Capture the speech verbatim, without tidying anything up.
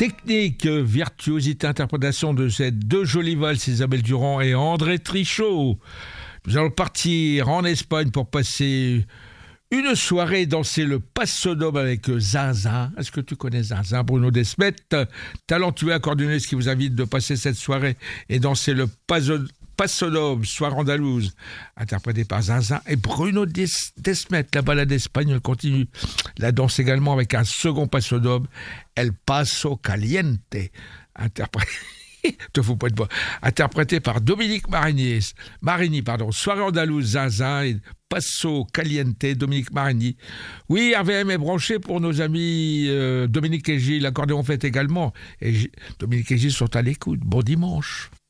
Technique, virtuosité, interprétation de ces deux jolies valses, Isabelle Durand et André Trichot. Nous allons partir en Espagne pour passer une soirée, danser le Paso Doble avec Zinzin. Est-ce que tu connais Zinzin, Bruno Desmet, talentueux accordéoniste qui vous invite de passer cette soirée et danser le Paso Paso Doble, soirée andalouse, interprété par Zinzin et Bruno Des- Desmet. La balade espagnole continue. La danse également avec un second Paso Doble, El Paso Caliente, interprété. Te fous pas de bois. Interprété par Dominique Marigny. Marigny, pardon. Soirée andalouse, Zinzin et Paso Caliente, Dominique Marigny. Oui, R V M est branché pour nos amis euh, Dominique et Gilles. L'accordéon fait également. Et G- Dominique et Gilles sont à l'écoute. Bon dimanche.